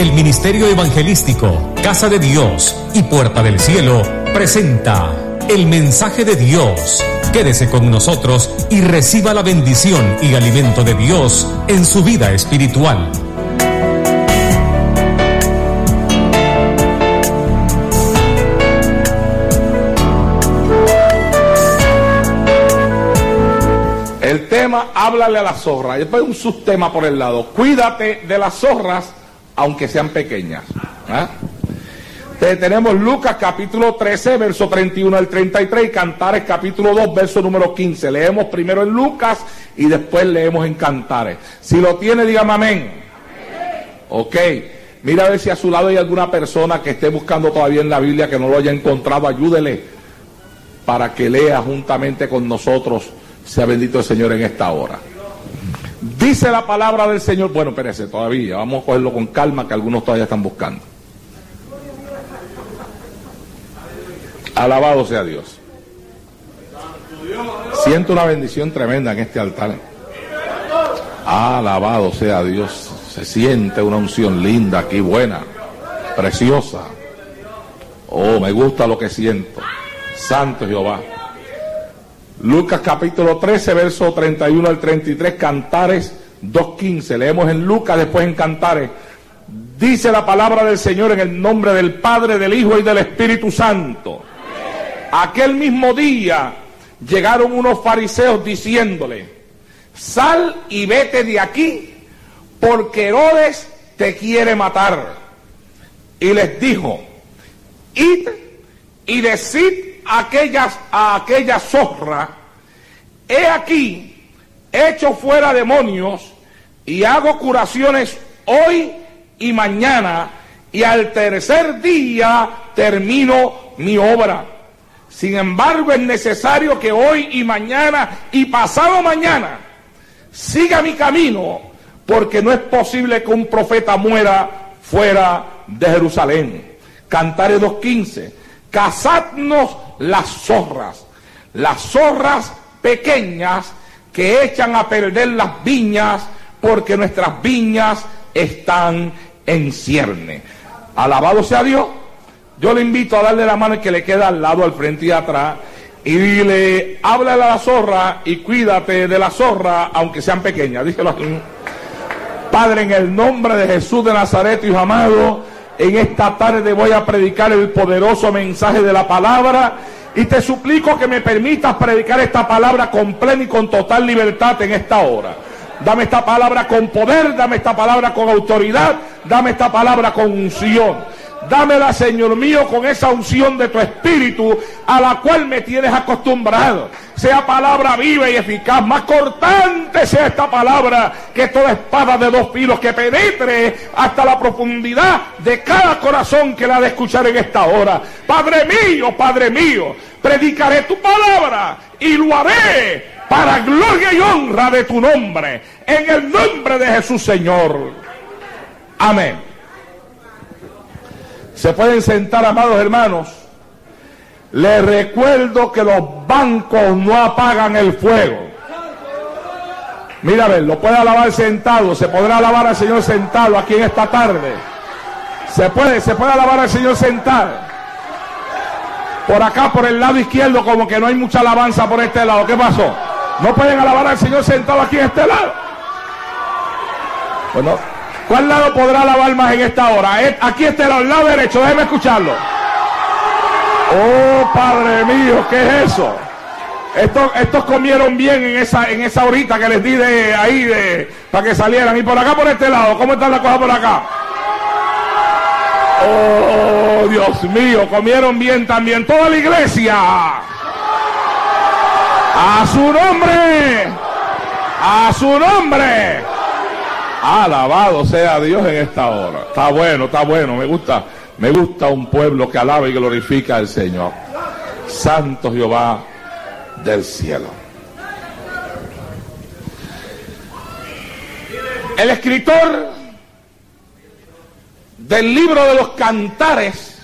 El Ministerio Evangelístico, Casa de Dios y Puerta del Cielo presenta el mensaje de Dios. Quédese con nosotros y reciba la bendición y alimento de Dios en su vida espiritual. El tema, háblale a las zorras. Y después un subtema por el lado. Cuídate de las zorras, aunque sean pequeñas. Entonces tenemos Lucas capítulo 13, verso 31 al 33, y Cantares capítulo 2, verso número 15. Leemos primero en Lucas y después leemos en Cantares. Si lo tiene, dígame amén. Ok. Mira a ver si a su lado hay alguna persona que esté buscando todavía en la Biblia que no lo haya encontrado. Ayúdele para que lea juntamente con nosotros. Sea bendito el Señor en esta hora. Dice la palabra del Señor. Bueno, espérese todavía. Vamos a cogerlo con calma, que algunos todavía están buscando. Alabado sea Dios. Siento una bendición tremenda en este altar. Alabado sea Dios. Se siente una unción linda aquí, buena, preciosa. Oh, me gusta lo que siento. Santo Jehová. Lucas capítulo 13, verso 31 al 33, Cantares 2.15. Leemos en Lucas, después en Cantares. Dice la palabra del Señor en el nombre del Padre, del Hijo y del Espíritu Santo. Aquel mismo día llegaron unos fariseos diciéndole: sal y vete de aquí, porque Herodes te quiere matar. Y les dijo: id y decid a aquella zorra: he aquí, echo fuera demonios y hago curaciones hoy y mañana, y al tercer día termino mi obra. Sin embargo, es necesario que hoy y mañana y pasado mañana siga mi camino, porque no es posible que un profeta muera fuera de Jerusalén. Cantares 2.15. Cazadnos las zorras pequeñas que echan a perder las viñas, porque nuestras viñas están en cierne. Alabado sea Dios. Yo le invito a darle la mano al que le queda al lado, al frente y atrás, y dile: háblale a la zorra y cuídate de la zorra, aunque sean pequeñas. Díselo aquí. Padre, en el nombre de Jesús de Nazaret, Hijo amado, en esta tarde voy a predicar el poderoso mensaje de la palabra, y te suplico que me permitas predicar esta palabra con plena y con total libertad en esta hora. Dame esta palabra con poder, dame esta palabra con autoridad, dame esta palabra con unción. Dámela, Señor mío, con esa unción de tu Espíritu a la cual me tienes acostumbrado. Sea palabra viva y eficaz, más cortante sea esta palabra que toda espada de dos filos, que penetre hasta la profundidad de cada corazón que la ha de escuchar en esta hora. Padre mío, predicaré tu palabra y lo haré para gloria y honra de tu nombre, en el nombre de Jesús, Señor. Amén. Se pueden sentar, amados hermanos. Les recuerdo que los bancos no apagan el fuego. Mira, a ver, lo puede alabar sentado. Se podrá alabar al Señor sentado aquí en esta tarde. Se puede alabar al Señor sentado. Por acá, por el lado izquierdo, como que no hay mucha alabanza por este lado. ¿Qué pasó? ¿No pueden alabar al Señor sentado aquí en este lado? Bueno, ¿cuál lado podrá alabar más en esta hora? Aquí está el lado derecho, déjeme escucharlo. Oh, Padre mío, ¿qué es eso? Estos comieron bien en esa horita que les di para que salieran. Y por acá, por este lado, ¿cómo está la cosa por acá? Oh, Dios mío, comieron bien también. Toda la iglesia. A su nombre. A su nombre. Alabado sea Dios en esta hora. Está bueno, me gusta un pueblo que alaba y glorifica al Señor. Santo Jehová del cielo. El escritor del libro de los Cantares,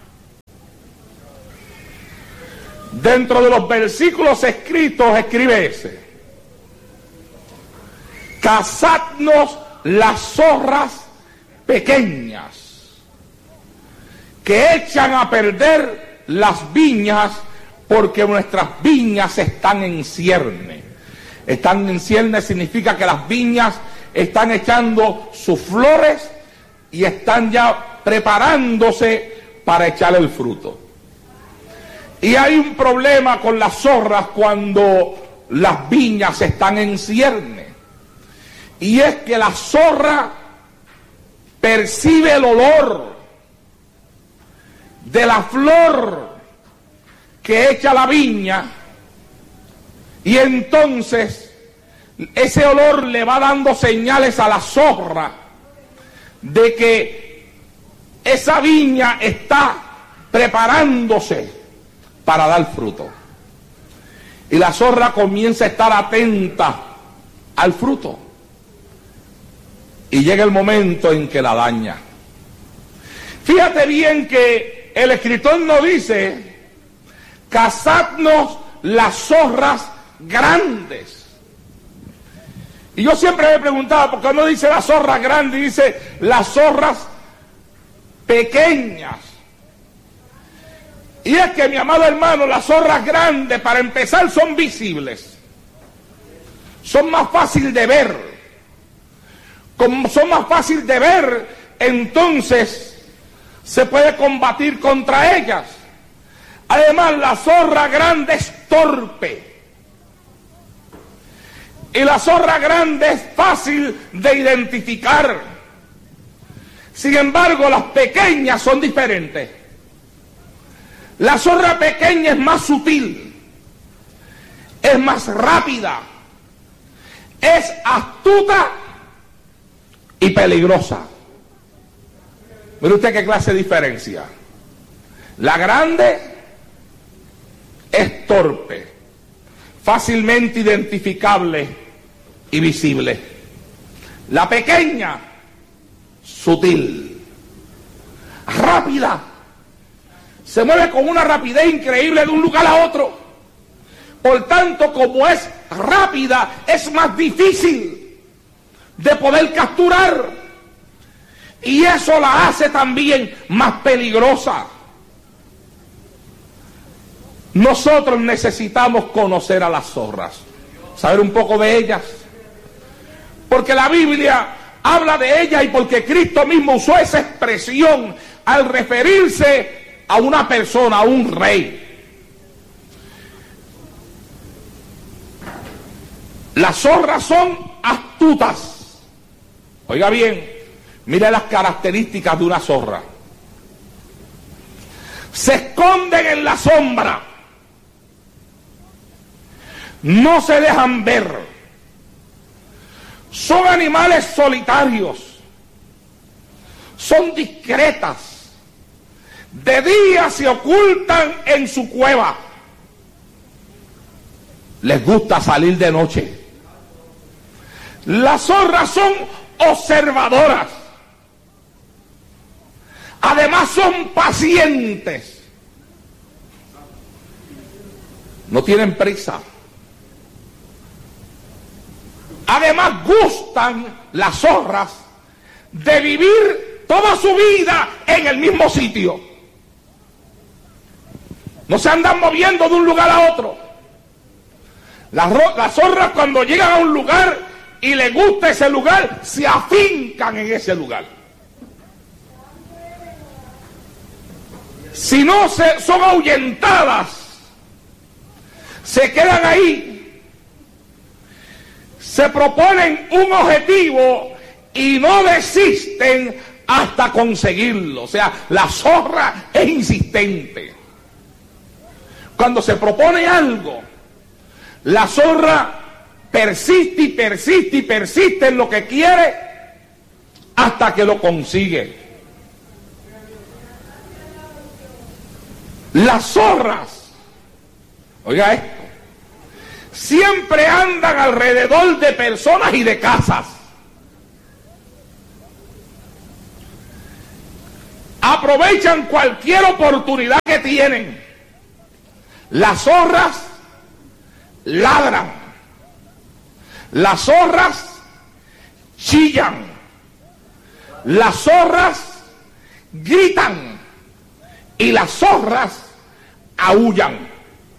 dentro de los versículos escritos, escribe ese: cazadnos las zorras pequeñas que echan a perder las viñas, porque nuestras viñas están en cierne. Están en cierne significa que las viñas están echando sus flores y están ya preparándose para echar el fruto. Y hay un problema con las zorras cuando las viñas están en cierne, y es que la zorra percibe el olor de la flor que echa la viña, y entonces ese olor le va dando señales a la zorra de que esa viña está preparándose para dar fruto. Y la zorra comienza a estar atenta al fruto, y llega el momento en que la daña. Fíjate bien que el escritor nos dice: cazadnos las zorras grandes. Y yo siempre me preguntaba, ¿por qué no dice las zorras grandes y dice las zorras pequeñas? Y es que, mi amado hermano, las zorras grandes, para empezar, son visibles, son más fáciles de ver. Como son más fáciles de ver, entonces se puede combatir contra ellas. Además, la zorra grande es torpe, y la zorra grande es fácil de identificar. Sin embargo, las pequeñas son diferentes. La zorra pequeña es más sutil, es más rápida, es astuta y peligrosa. Mire usted qué clase de diferencia. La grande es torpe, fácilmente identificable y visible. La pequeña, sutil, rápida, se mueve con una rapidez increíble de un lugar a otro. Por tanto, como es rápida, es más difícil de poder capturar, y eso la hace también más peligrosa. Nosotros necesitamos conocer a las zorras, saber un poco de ellas, porque la Biblia habla de ellas, y porque Cristo mismo usó esa expresión al referirse a una persona, a un rey. Las zorras son astutas. Oiga bien, mire las características de una zorra. Se esconden en la sombra, no se dejan ver, son animales solitarios, son discretas, de día se ocultan en su cueva, les gusta salir de noche. Las zorras son observadoras, además son pacientes, no tienen prisa. Además gustan las zorras de vivir toda su vida en el mismo sitio. No se andan moviendo de un lugar a otro. Las zorras, cuando llegan a un lugar y les gusta ese lugar, se afincan en ese lugar. Si no son ahuyentadas, se quedan ahí, se proponen un objetivo y no desisten hasta conseguirlo. O sea, la zorra es insistente. Cuando se propone algo, la zorra persiste y persiste y persiste en lo que quiere hasta que lo consigue. Las zorras, oiga esto, siempre andan alrededor de personas y de casas. Aprovechan cualquier oportunidad que tienen. Las zorras ladran, las zorras chillan, Las zorras gritan y las zorras aúllan.